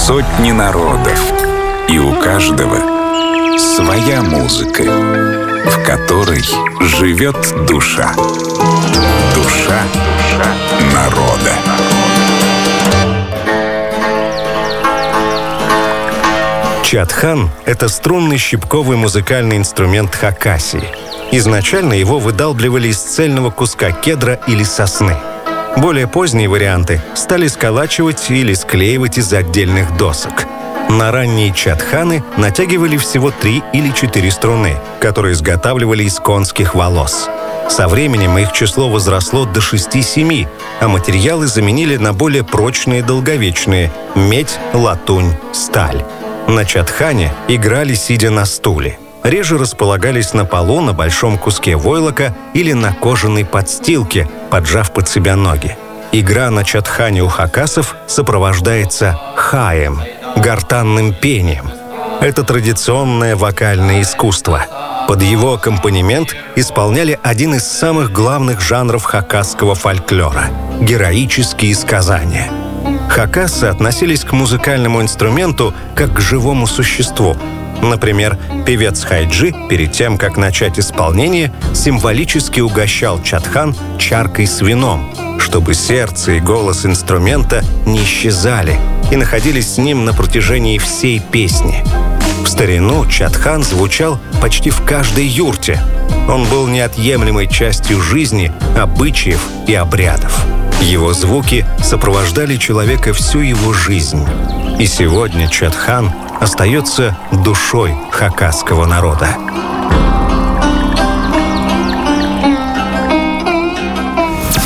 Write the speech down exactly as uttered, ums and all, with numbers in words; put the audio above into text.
Сотни народов, и у каждого своя музыка, в которой живет душа. Душа народа. Чадхан — это струнный щипковый музыкальный инструмент Хакасии. Изначально его выдалбливали из цельного куска кедра или сосны. Более поздние варианты стали сколачивать или склеивать из отдельных досок. На ранние чадханы натягивали всего три или четыре струны, которые изготавливали из конских волос. Со временем их число возросло до шести-семи, а материалы заменили на более прочные и долговечные — медь, латунь, сталь. На чадхане играли, сидя на стуле. Реже располагались на полу на большом куске войлока или на кожаной подстилке, поджав под себя ноги. Игра на чадхане у хакасов сопровождается хаем — гортанным пением. Это традиционное вокальное искусство. Под его аккомпанемент исполняли один из самых главных жанров хакасского фольклора — героические сказания. Хакасы относились к музыкальному инструменту как к живому существу. Например, певец Хайджи перед тем, как начать исполнение, символически угощал чадхан чаркой с вином, чтобы сердце и голос инструмента не исчезали и находились с ним на протяжении всей песни. В старину чадхан звучал почти в каждой юрте. Он был неотъемлемой частью жизни, обычаев и обрядов. Его звуки сопровождали человека всю его жизнь. И сегодня чадхан остается душой хакасского народа.